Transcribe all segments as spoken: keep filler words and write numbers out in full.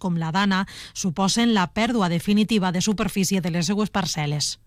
com la Dana, suposen la pèrdua definitiva de superfície de les seues parcel·les.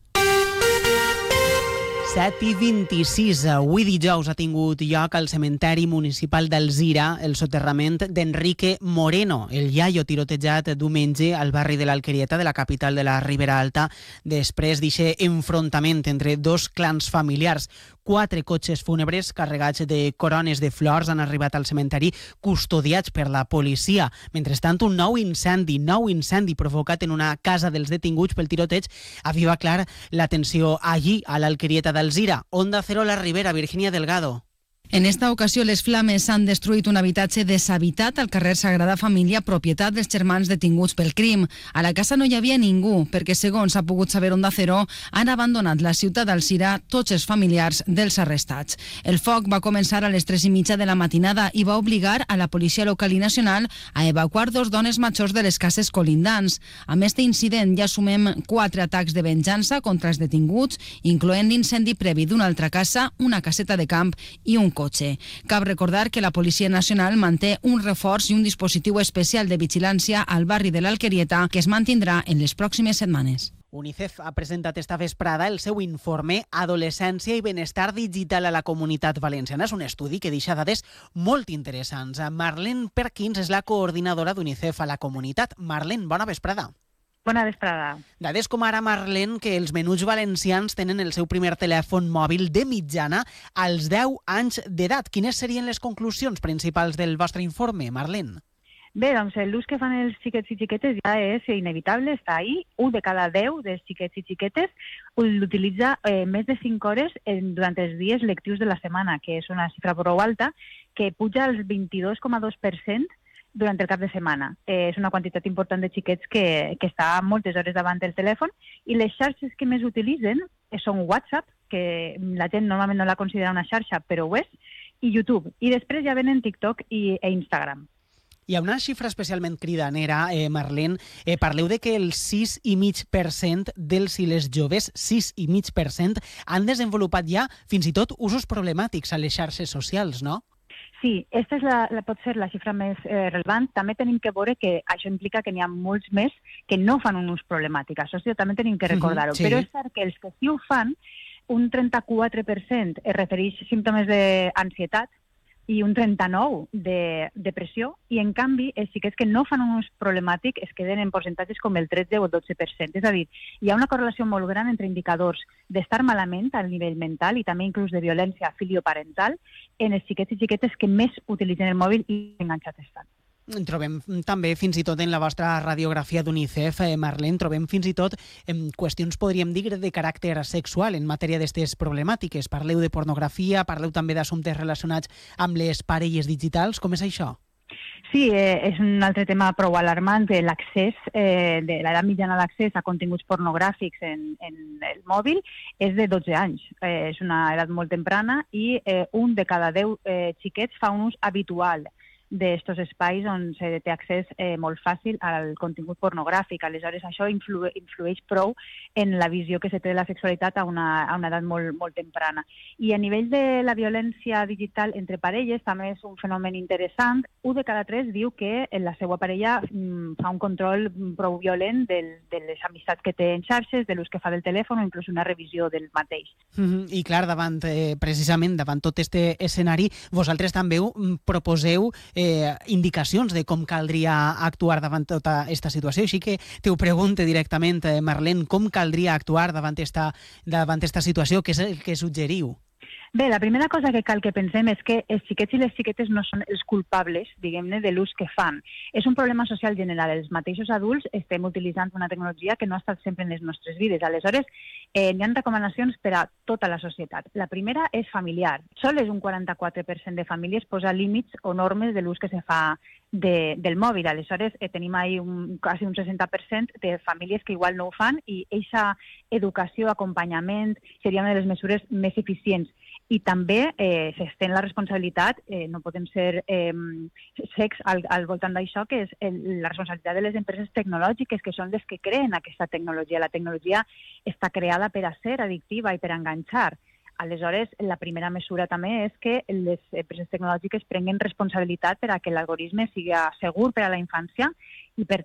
set i vint-i-sis. Avui dijous ha tingut lloc al cementeri municipal d'Alzira el soterrament d'Enrique Moreno, el iaio tirotejat diumenge al barri de l'Alquerieta de la capital de la Ribera Alta després d'aquest enfrontament entre dos clans familiars. Quatre cotxes fúnebres carregats de corones de flors han arribat al cementeri custodiats per la policia. Mentrestant, un nou incendi, nou incendi provocat en una casa dels detinguts pel tiroteig aviva clar l'atenció allí, a l'Alquerieta d'Alzira. Onda Cero La Ribera, Virginia Delgado. En esta ocasió, les flames han destruït un habitatge deshabitat al carrer Sagrada Família, propietat dels germans detinguts pel crim. A la casa no hi havia ningú, perquè, segons ha pogut saber Onda Cero, han abandonat la ciutat d'Alzira tots els familiars dels arrestats. El foc va començar a les tres i mitja de la matinada i va obligar a la policia local i nacional a evacuar dos dones majors de les cases colindants. Amb este incident ja sumem quatre atacs de venjança contra els detinguts, incloent l'incendi previ d'una altra casa, una caseta de camp i un cotxe. Cal recordar que la Policia Nacional manté un reforç i un dispositiu especial de vigilància al barri de l'Alquerieta que es mantindrà en les pròximes setmanes. UNICEF ha presentat esta vesprada el seu informe Adolescència i benestar digital a la comunitat valenciana. És un estudi que deixa dades molt interessants. Marlene Perkins és la coordinadora d'UNICEF a la comunitat. Marlene, bona vesprada. Bona vesprada. Dades com ara, Marlene, que els menuts valencians tenen el seu primer telèfon mòbil de mitjana als deu anys d'edat. Quines serien les conclusions principals del vostre informe, Marlene? Bé, doncs l'ús que fan els xiquets i xiquetes ja és inevitable, està ahí. Un de cada deu dels xiquets i xiquetes l'utilitza eh, més de cinc hores en, durant els dies lectius de la setmana, que és una xifra prou alta, que puja al vint-i-dos coma dos per cent durant el cap de setmana. Eh, és una quantitat important de xiquets que, que està moltes hores davant del telèfon, i les xarxes que més utilitzen són WhatsApp, que la gent normalment no la considera una xarxa, però ho és, i YouTube. I després ja venen TikTok i, i Instagram. Hi ha una xifra especialment cridanera, eh, Marlene. Eh, parleu de que el sis coma cinc per cent dels i les joves, sis coma cinc per cent, han desenvolupat ja fins i tot usos problemàtics a les xarxes socials, no? Sí, aquesta és la, la, pot ser la xifra més eh, relevant. També tenim que veure que això implica que n'hi ha molts més que no fan un ús problemàtic. Això sí, també tenim que recordar-ho. Uh-huh, sí. Però és cert que els que sí ho fan, un trenta-quatre per cent es refereix a símptomes d'ansietat i un trenta-nou per cent de depressió, i en canvi els xiquets que no fan un ús problemàtic es queden en percentatges com el tretze o el dotze per cent. És a dir, hi ha una correlació molt gran entre indicadors d'estar malament al nivell mental i també inclús de violència filioparental en els xiquets i xiquetes que més utilitzen el mòbil i enganxats estan. Trobem també fins i tot en la vostra radiografia d'UNICEF, eh, Marlene, trobem fins i tot eh, qüestions, podríem dir, de caràcter sexual en matèria d'aquestes problemàtiques. Parleu de pornografia, parleu també d'assumptes relacionats amb les parelles digitals. Com és això? Sí, eh, és un altre tema prou alarmant, de l'accés, eh, de l'edat mitjana d'accés a continguts pornogràfics en, en el mòbil és de dotze anys. Eh, és una edat molt temprana i eh, un de cada deu eh, xiquets fa un ús habitual d'estos espais on se té accés eh, molt fàcil al contingut pornogràfic. Aleshores, això influ influeix prou en la visió que se té de la sexualitat a una, a una edat molt, molt temprana. I a nivell de la violència digital entre parelles també és un fenomen interessant. Un de cada tres diu que la seva parella mm, fa un control prou violent del, de les amistats que té en xarxes, de l'ús que fa del telèfon o inclús una revisió del mateix. Mm-hmm. I clar, davant, eh, precisament davant tot este escenari, vosaltres també proposeu Eh, indicacions de com caldria actuar davant tota aquesta situació. Així que te ho pregunte directament, eh, Marlene, com caldria actuar davant esta, davant esta situació? Què és el que suggeriu? Bé, la primera cosa que cal que pensem és que els xiquets i les xiquetes no són els culpables, diguem-ne, de l'ús que fan. És un problema social general. Els mateixos adults estem utilitzant una tecnologia que no ha estat sempre en les nostres vides. Aleshores, eh, hi ha recomanacions per a tota la societat. La primera és familiar. Sols un quaranta-quatre per cent de famílies posa límits o normes de l'ús que se fa de, del mòbil. Aleshores, eh, tenim ahí un, quasi un seixanta per cent de famílies que igual no ho fan, i aquesta educació, acompanyament, seria una de les mesures més eficients. I també eh, s'estén la responsabilitat, eh, no podem ser eh, secs al, al voltant d'això, que és el, la responsabilitat de les empreses tecnològiques, que són les que creen aquesta tecnologia. La tecnologia està creada per a ser addictiva i per a enganxar. Aleshores, la primera mesura també és que les empreses tecnològiques prenguen responsabilitat per a que l'algoritme sigui segur per a la infància i, per